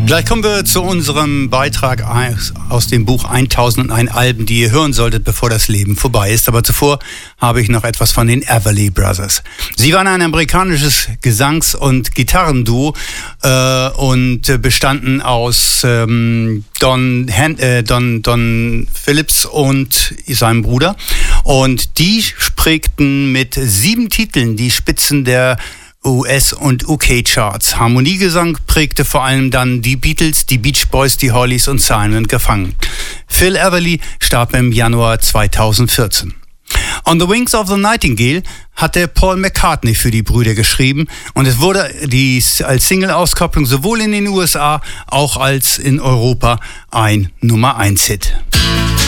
Gleich kommen wir zu unserem Beitrag aus dem Buch 1001 Alben, die ihr hören solltet, bevor das Leben vorbei ist. Aber zuvor habe ich noch etwas von den Everly Brothers. Sie waren ein amerikanisches Gesangs- und Gitarrenduo und bestanden aus Don Phillips und seinem Bruder. Und die prägten mit 7 Titeln die Spitzen der US- und UK-Charts. Harmoniegesang prägte vor allem dann die Beatles, die Beach Boys, die Hollies und Simon & Garfunkel. Phil Everly starb im Januar 2014. On the Wings of the Nightingale hatte Paul McCartney für die Brüder geschrieben und es wurde als Single-Auskopplung sowohl in den USA auch als in Europa ein Nummer-1-Hit.